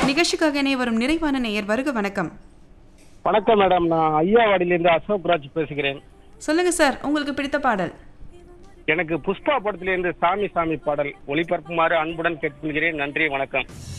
நிகழ்ச்சிக்காக இணைய வரும் நிறைவான நேயர் வருக. வணக்கம். வணக்கம் மேடம், நான் ஐயாவாடியிலிருந்து அசோக் ராஜ் பேசுகிறேன். சொல்லுங்க சார், உங்களுக்கு பிடித்த பாடல். எனக்கு புஷ்பா படத்திலிருந்து சாமி சாமி பாடல் ஒளிபரப்புமாறு அன்புடன் கேட்டுக்கொள்கிறேன். நன்றி, வணக்கம்.